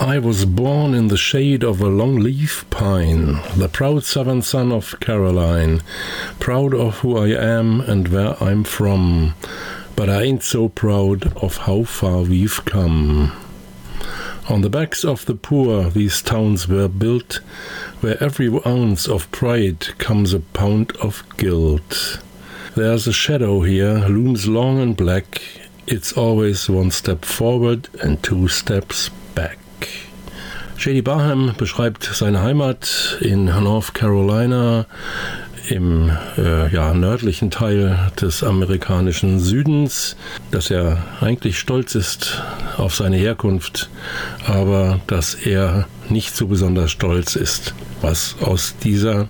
I was born in the shade of a long-leaf pine, the proud southern son of Caroline, proud of who I am and where I'm from, but I ain't so proud of how far we've come. On the backs of the poor these towns were built, where every ounce of pride comes a pound of guilt. There's a shadow here, looms long and black, it's always one step forward and two steps back. J.D. Barham beschreibt seine Heimat in North Carolina im nördlichen Teil des amerikanischen Südens, dass er eigentlich stolz ist auf seine Herkunft, aber dass er nicht so besonders stolz ist, was aus dieser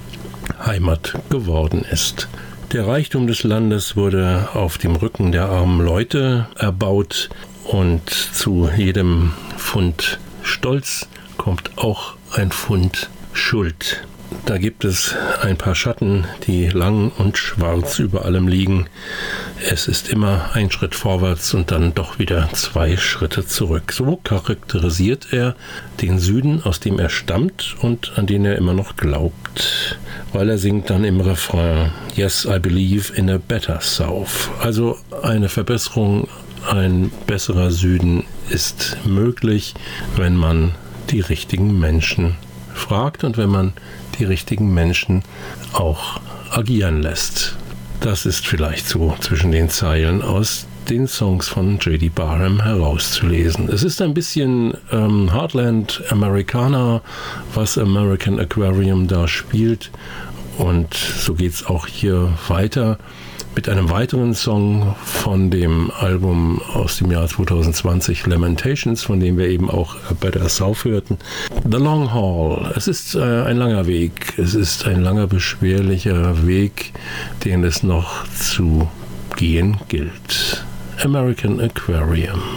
Heimat geworden ist. Der Reichtum des Landes wurde auf dem Rücken der armen Leute erbaut und zu jedem Pfund Stolz kommt auch ein Pfund Schuld. Da gibt es ein paar Schatten, die lang und schwarz über allem liegen. Es ist immer ein Schritt vorwärts und dann doch wieder 2 Schritte zurück. So charakterisiert er den Süden, aus dem er stammt und an den er immer noch glaubt. Weil er singt dann im Refrain, Yes, I believe in a better South. Also eine Verbesserung, ein besserer Süden ist möglich, wenn man die richtigen Menschen fragt und wenn man die richtigen Menschen auch agieren lässt. Das ist vielleicht so zwischen den Zeilen aus den Songs von J.D. Barham herauszulesen. Es ist ein bisschen Heartland Americana, was American Aquarium da spielt, und so geht es auch hier weiter mit einem weiteren Song von dem Album aus dem Jahr 2020, Lamentations, von dem wir eben auch Better South hörten. The Long Haul. Es ist ein langer Weg. Es ist ein langer, beschwerlicher Weg, den es noch zu gehen gilt. American Aquarium.